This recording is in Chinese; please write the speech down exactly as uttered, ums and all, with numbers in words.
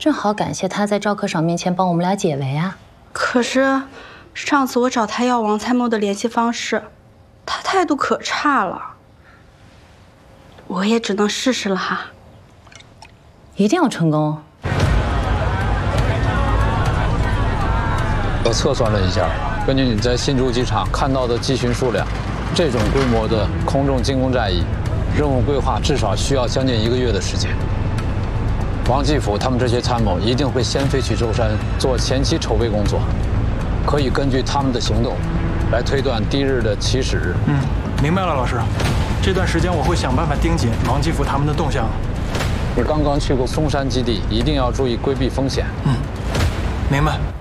正好感谢他在赵科长面前帮我们俩解围啊。 可是上次我找他要王参谋的联系方式，他态度可差了。我也只能试试了哈。 一定要成功。 我测算了一下，根据你在新竹机场看到的机群数量，这种规模的空中进攻战役，任务规划至少需要将近一个月的时间。王继甫他们这些参谋一定会先飞去舟山做前期筹备工作，可以根据他们的行动来推断第一日的起始日。 嗯，明白了，老师。这段时间我会想办法盯紧王继甫他们的动向。 你刚刚去过松山基地，一定要注意规避风险。 嗯，明白。